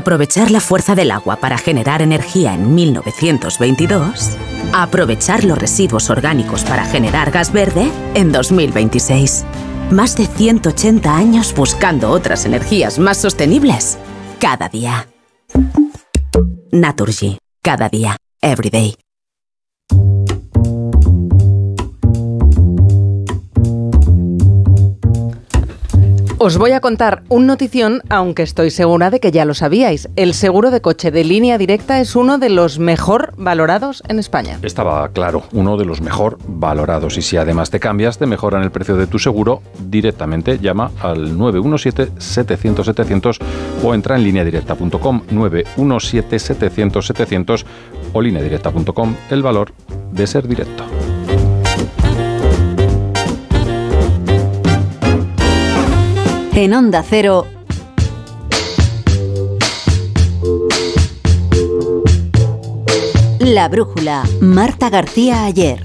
aprovechar la fuerza del agua para generar energía en 1922, a aprovechar los residuos orgánicos para generar gas verde en 2026. Más de 180 años buscando otras energías más sostenibles cada día. Naturgy. Cada día. Every day. Os voy a contar un notición, aunque estoy segura de que ya lo sabíais. El seguro de coche de Línea Directa es uno de los mejor valorados en España. Estaba claro, uno de los mejor valorados. Y si además te cambias, te mejoran el precio de tu seguro directamente. Llama al 917-700-700 o entra en lineadirecta.com, 917-700-700 o lineadirecta.com. El valor de ser directo. En Onda Cero, La Brújula, Marta García Ayer.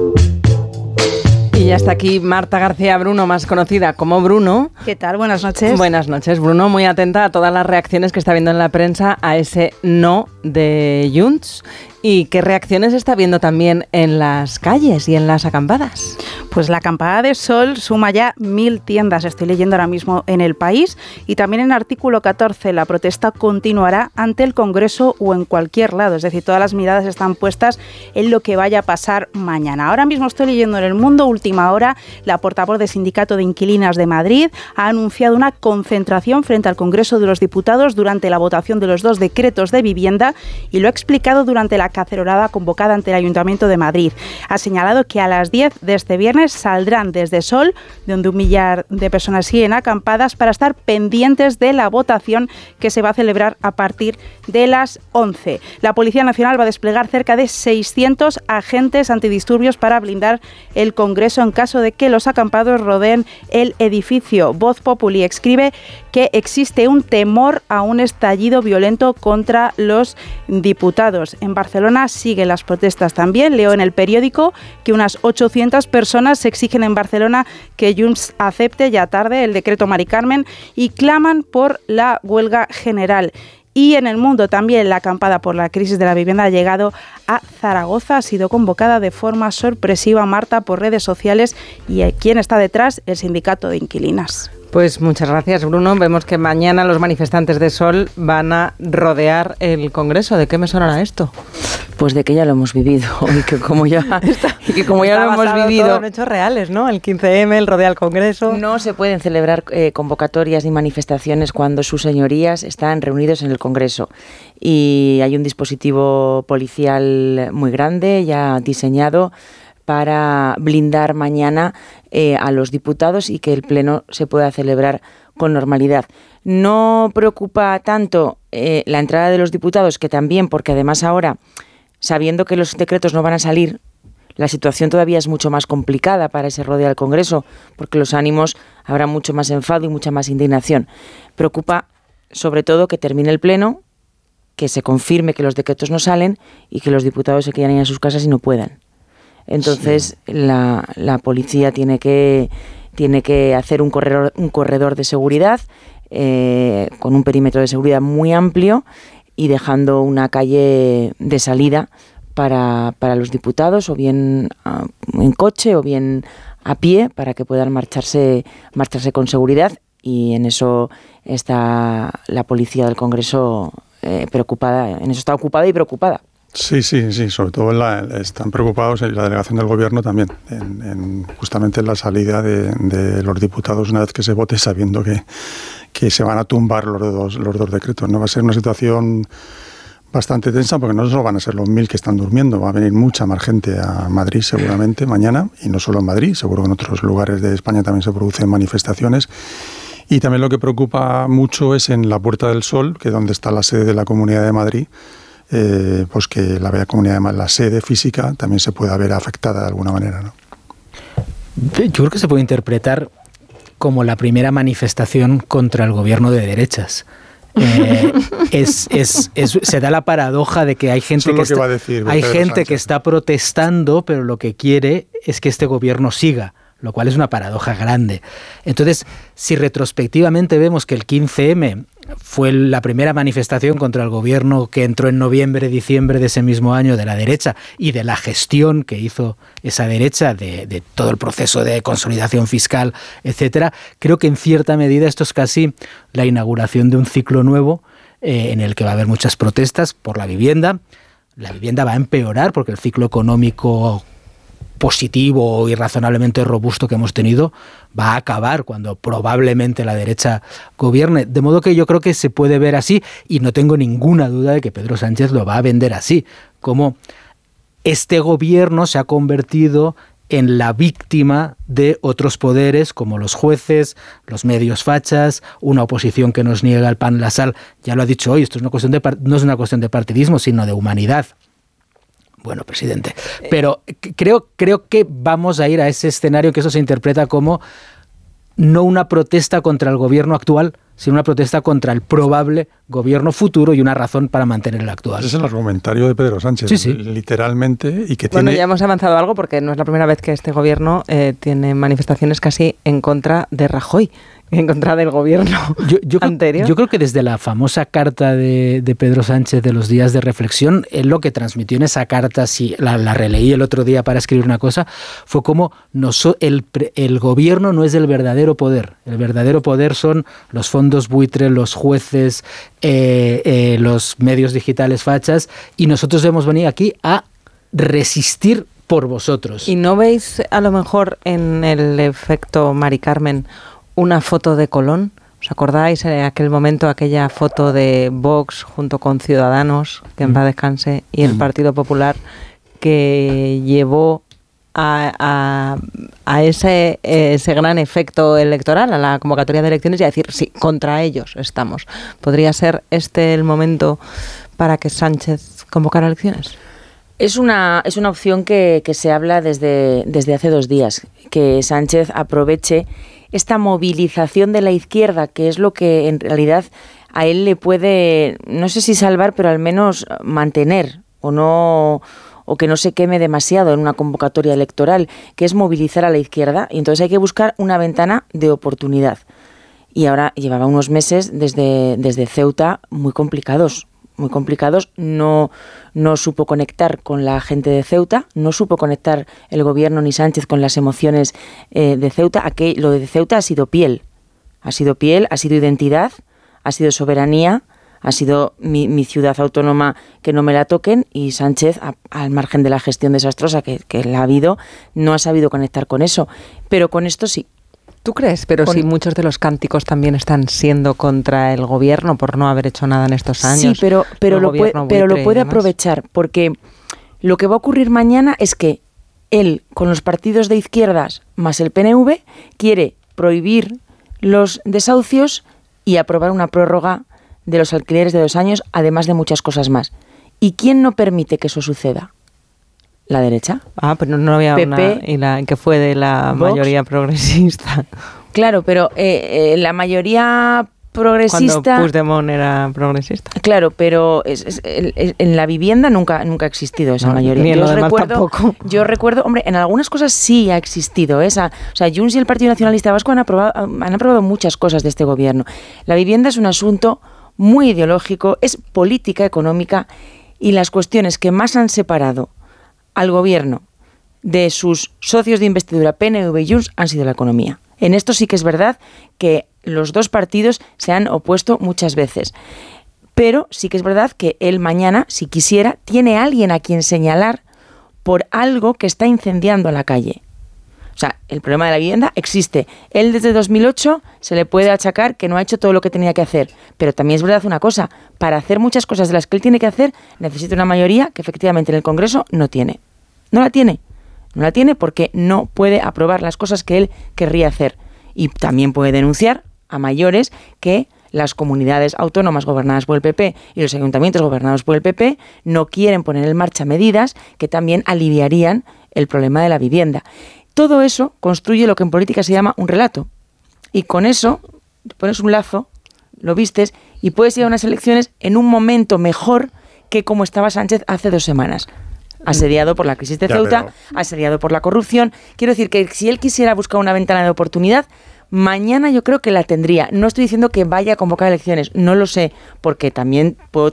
Y ya está aquí Marta García Bruno, más conocida como Bruno. ¿Qué tal? Buenas noches. Buenas noches, Bruno. Muy atenta a todas las reacciones que está viendo en la prensa a ese no de Junts. ¿Y qué reacciones está viendo también en las calles y en las acampadas? Pues la acampada de Sol suma ya 1.000 tiendas, estoy leyendo ahora mismo en El País, y también en artículo 14 la protesta continuará ante el Congreso o en cualquier lado, es decir, todas las miradas están puestas en lo que vaya a pasar mañana. Ahora mismo estoy leyendo en El Mundo, última hora, la portavoz del Sindicato de Inquilinas de Madrid ha anunciado una concentración frente al Congreso de los Diputados durante la votación de los 2 decretos de vivienda y lo ha explicado durante la cacerolada convocada ante el Ayuntamiento de Madrid. Ha señalado que a las 10 de este viernes saldrán desde Sol, donde 1 millar de personas siguen acampadas, para estar pendientes de la votación que se va a celebrar a partir de las 11. La Policía Nacional va a desplegar cerca de 600 agentes antidisturbios para blindar el Congreso en caso de que los acampados rodeen el edificio. Voz Populi escribe que existe un temor a un estallido violento contra los diputados. En Barcelona siguen las protestas también. Leo en El Periódico que unas 800 personas se exigen en Barcelona que Junts acepte ya tarde el decreto Mari Carmen y claman por la huelga general. Y en El Mundo también la acampada por la crisis de la vivienda ha llegado a Zaragoza, ha sido convocada de forma sorpresiva, Marta, por redes sociales. ¿Y quién está detrás? El Sindicato de Inquilinas. Pues muchas gracias, Bruno. Vemos que mañana los manifestantes de Sol van a rodear el Congreso. ¿De qué me sonará esto? Pues de que ya lo hemos vivido y que como ya, lo hemos vivido todo en hechos reales, ¿no? El 15M, el rodea al Congreso. No se pueden celebrar convocatorias ni manifestaciones cuando sus señorías están reunidos en el Congreso y hay un dispositivo policial muy grande ya diseñado para blindar mañana a los diputados y que el Pleno se pueda celebrar con normalidad. No preocupa tanto la entrada de los diputados, que también, porque además ahora, sabiendo que los decretos no van a salir, la situación todavía es mucho más complicada para ese rodeo al Congreso, porque los ánimos, habrá mucho más enfado y mucha más indignación. Preocupa sobre todo que termine el Pleno, que se confirme que los decretos no salen y que los diputados se queden ahí a sus casas y no puedan. Entonces sí. la policía tiene que hacer un corredor de seguridad con un perímetro de seguridad muy amplio y dejando una calle de salida para los diputados, o bien en coche o bien a pie, para que puedan marcharse con seguridad, y en eso está la policía del Congreso preocupada, en eso está ocupada y preocupada. Sí, sobre todo están preocupados en la delegación del Gobierno también, justamente en la salida de los diputados una vez que se vote, sabiendo que se van a tumbar los dos decretos, ¿no? Va a ser una situación bastante tensa, porque no solo van a ser los 1.000 que están durmiendo, va a venir mucha más gente a Madrid seguramente mañana, y no solo en Madrid, seguro que en otros lugares de España también se producen manifestaciones. Y también lo que preocupa mucho es en la Puerta del Sol, que es donde está la sede de la Comunidad de Madrid, pues que la sede física también se pueda ver afectada de alguna manera, ¿no? Yo creo que se puede interpretar como la primera manifestación contra el gobierno de derechas. Se da la paradoja de que hay gente que está protestando, pero lo que quiere es que este gobierno siga, lo cual es una paradoja grande. Entonces, si retrospectivamente vemos que el 15M fue la primera manifestación contra el gobierno que entró en noviembre, diciembre de ese mismo año de la derecha y de la gestión que hizo esa derecha de todo el proceso de consolidación fiscal, etcétera. Creo que en cierta medida esto es casi la inauguración de un ciclo nuevo en el que va a haber muchas protestas por la vivienda. La vivienda va a empeorar porque el ciclo económico positivo y razonablemente robusto que hemos tenido va a acabar cuando probablemente la derecha gobierne. De modo que yo creo que se puede ver así, y no tengo ninguna duda de que Pedro Sánchez lo va a vender así, como este gobierno se ha convertido en la víctima de otros poderes como los jueces, los medios fachas, una oposición que nos niega el pan, la sal. Ya lo ha dicho hoy, esto es no es una cuestión de partidismo, sino de humanidad. Bueno, presidente, pero creo que vamos a ir a ese escenario que eso se interpreta como no una protesta contra el gobierno actual, sino una protesta contra el probable gobierno futuro y una razón para mantener el actual. Ese es el argumentario de Pedro Sánchez, sí. Literalmente. Y que bueno, ya hemos avanzado algo porque no es la primera vez que este gobierno tiene manifestaciones casi en contra de Rajoy, en contra del gobierno anterior. Yo creo que desde la famosa carta de Pedro Sánchez de los días de reflexión, él lo que transmitió en esa carta, si la releí el otro día para escribir una cosa, fue como el gobierno no es el verdadero poder. El verdadero poder son los fondos buitre, los jueces, los medios digitales fachas, y nosotros debemos venir aquí a resistir por vosotros. ¿Y no veis a lo mejor en el efecto Mari Carmen una foto de Colón? ¿Os acordáis en aquel momento, aquella foto de Vox junto con Ciudadanos, que en paz descanse, y el Partido Popular, que llevó a ese gran efecto electoral, a la convocatoria de elecciones, y a decir, sí, contra ellos estamos? ¿Podría ser este el momento para que Sánchez convocara elecciones? Es una opción que se habla desde hace 2 días, que Sánchez aproveche esta movilización de la izquierda, que es lo que en realidad a él le puede, no sé si salvar, pero al menos mantener o que no se queme demasiado en una convocatoria electoral, que es movilizar a la izquierda, y entonces hay que buscar una ventana de oportunidad. Y ahora llevaba unos meses desde Ceuta muy complicados, no supo conectar con la gente de Ceuta, no supo conectar el gobierno ni Sánchez con las emociones de Ceuta. Lo de Ceuta ha sido piel, ha sido identidad, ha sido soberanía, ha sido mi ciudad autónoma, que no me la toquen, y Sánchez, al margen de la gestión desastrosa que la ha habido, no ha sabido conectar con eso, pero con esto sí. ¿Tú crees? Pero si muchos de los cánticos también están siendo contra el gobierno por no haber hecho nada en estos años. Sí, pero lo puede aprovechar, porque lo que va a ocurrir mañana es que él, con los partidos de izquierdas más el PNV, quiere prohibir los desahucios y aprobar una prórroga de los alquileres de 2 años, además de muchas cosas más. ¿Y quién no permite que eso suceda? ¿La derecha? Pero no había PP, que fue de la Vox, mayoría progresista. Claro, pero la mayoría progresista... Cuando Puigdemont era progresista. Claro, pero en la vivienda nunca ha existido esa mayoría. Ni en lo demás tampoco. Yo recuerdo, hombre, en algunas cosas sí ha existido esa. O sea, Junts y el Partido Nacionalista Vasco han aprobado muchas cosas de este gobierno. La vivienda es un asunto muy ideológico, es política económica, y las cuestiones que más han separado al gobierno de sus socios de investidura, PNV y Junts, han sido la economía. En esto sí que es verdad que los 2 partidos se han opuesto muchas veces. Pero sí que es verdad que él mañana, si quisiera, tiene a alguien a quien señalar por algo que está incendiando la calle. O sea, el problema de la vivienda existe. Él desde 2008 se le puede achacar que no ha hecho todo lo que tenía que hacer. Pero también es verdad una cosa, para hacer muchas cosas de las que él tiene que hacer, necesita una mayoría que efectivamente en el Congreso no tiene. No la tiene porque no puede aprobar las cosas que él querría hacer. Y también puede denunciar a mayores que las comunidades autónomas gobernadas por el PP y los ayuntamientos gobernados por el PP no quieren poner en marcha medidas que también aliviarían el problema de la vivienda. Todo eso construye lo que en política se llama un relato. Y con eso pones un lazo, lo vistes, y puedes ir a unas elecciones en un momento mejor que como estaba Sánchez hace 2 semanas. Asediado por la crisis de Ceuta, asediado por la corrupción. Quiero decir que si él quisiera buscar una ventana de oportunidad, Mañana yo creo que la tendría. No estoy diciendo que vaya a convocar elecciones, no lo sé, porque también puedo